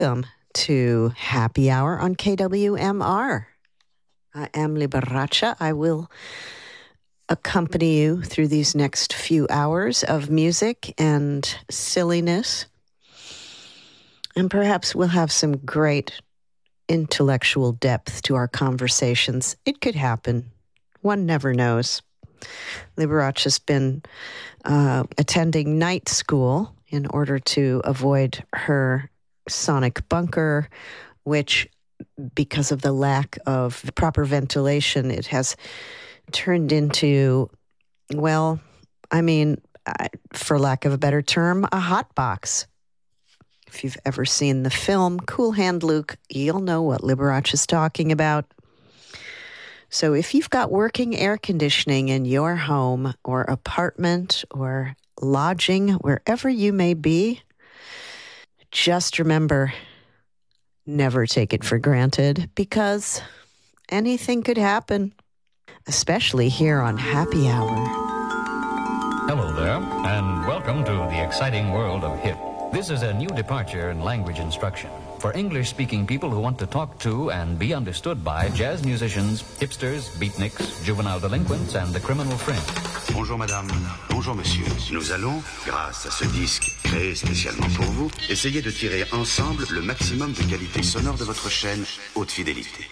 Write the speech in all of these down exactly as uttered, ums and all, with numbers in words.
Welcome to Happy Hour on K W M R. I am Liberace. I will accompany you through these next few hours of music and silliness. And perhaps we'll have some great intellectual depth to our conversations. It could happen. One never knows. Liberace has been uh, attending night school in order to avoid her sonic bunker, which, because of the lack of proper ventilation, it has turned into, well, I mean, for lack of a better term, a hot box. If you've ever seen the film Cool Hand Luke, you'll know what Liberace is talking about. So if you've got working air conditioning in your home or apartment or lodging, wherever you may be, just remember, never take it for granted, because anything could happen, especially here on Happy Hour. Hello there, and welcome to the exciting world of hip. This is a new departure in language instruction for English-speaking people who want to talk to and be understood by jazz musicians, hipsters, beatniks, juvenile delinquents, and the criminal fringe. Bonjour madame, bonjour monsieur. Nous allons, grâce à ce disque créé spécialement pour vous, essayer de tirer ensemble le maximum de qualité sonore de votre chaîne haute fidélité.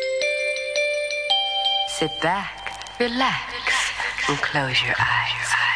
Sit back, relax, and close your eyes.